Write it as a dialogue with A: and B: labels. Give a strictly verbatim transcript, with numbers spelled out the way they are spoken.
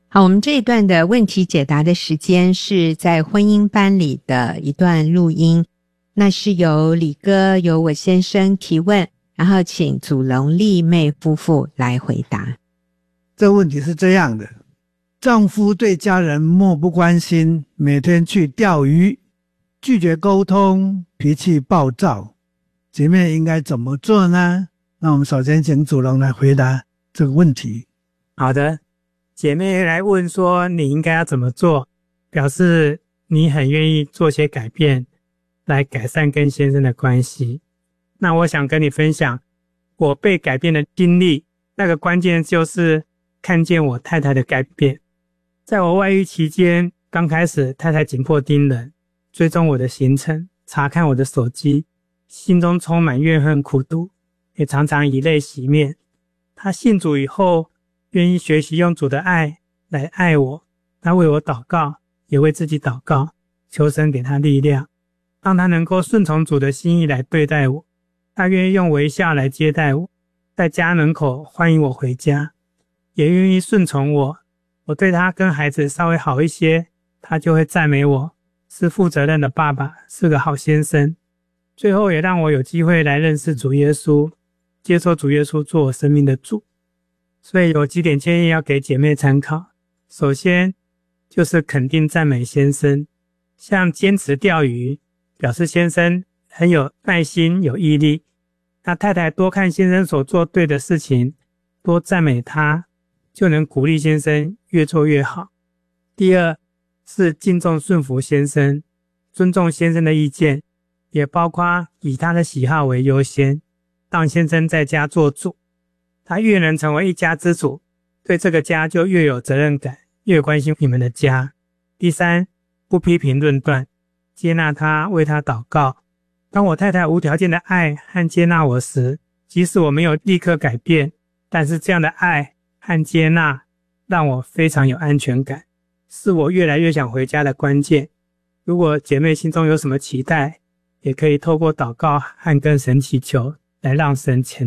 A: 好，我们这一段的问题解答的时间是在婚姻班里的一段录音，那是由李哥由我先生提问，然后请祖龙丽妹夫妇来回答。
B: 这问题是这样的，丈夫对家人漠不关心，每天去钓鱼，拒绝沟通，脾气暴躁，姐妹应该怎么做呢？那我们首先请祖龙来回答这个问题。
C: 好的，姐妹来问说你应该要怎么做，表示你很愿意做些改变来改善跟先生的关系。那我想跟你分享我被改变的经历，那个关键就是看见我太太的改变。在我外遇期间，刚开始太太紧迫盯人，追踪我的行程，查看我的手机，心中充满怨恨苦毒，也常常以泪洗面。她信主以后，愿意学习用主的爱来爱我，她为我祷告，也为自己祷告，求神给她力量，让她能够顺从主的心意来对待我。她愿意用微笑来接待我，在家门口欢迎我回家，也愿意顺从我。我对她跟孩子稍微好一些，她就会赞美我是负责任的爸爸，是个好先生。最后也让我有机会来认识主耶稣，接受主耶稣做我生命的主。所以有几点建议要给姐妹参考。首先就是肯定赞美先生，像坚持钓鱼，表示先生很有耐心有毅力。那太太多看先生所做对的事情，多赞美他，就能鼓励先生越做越好。第二是敬重顺服先生，尊重先生的意见，也包括以他的喜好为优先，让先生在家做主。他越能成为一家之主，对这个家就越有责任感，越关心你们的家。第三，不批评论断，接纳他，为他祷告。当我太太无条件的爱和接纳我时，即使我没有立刻改变，但是这样的爱和接纳让我非常有安全感，是我越来越想回家的关键。如果姐妹心中有什么期待，也可以透过祷告和跟神祈求来让神前